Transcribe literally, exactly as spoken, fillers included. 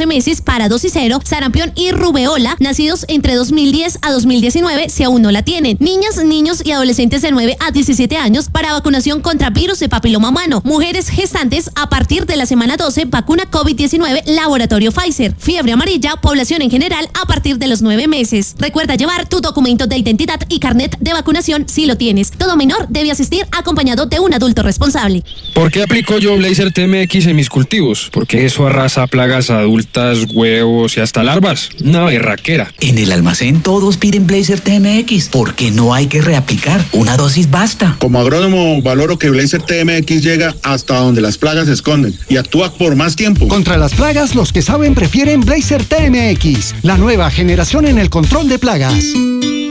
nueve meses para dosis cero, sarampión y rubeola, nacidos entre dos mil diez a dos mil diecinueve, si aún no la tienen. Niñas, niños y adolescentes de nueve a diecisiete años para vacunación contra virus de papiloma humano. Mujeres gestantes a partir de la semana doce, vacuna COVID diecinueve, laboratorio Pfizer. Fiebre amarilla, población en general a partir de los nueve meses. Recuerda llevar tu documento de identidad y carnet de vacunación si lo tienes. Todo menor debe asistir acompañado de un adulto responsable. ¿Por qué aplico yo Blazer T M X en mis cultivos? Porque eso arrasa plagas adultas, huevos y hasta larvas. Una berraquera. En el almacén todos piden Blazer T M X porque no hay que reaplicar. Una dosis basta. Como agrónomo valoro que Blazer T M X llega hasta donde las plagas se esconden y actúa por más tiempo. Contra las plagas, los que saben prefieren Blazer T M X, la nueva generación en el control de plagas.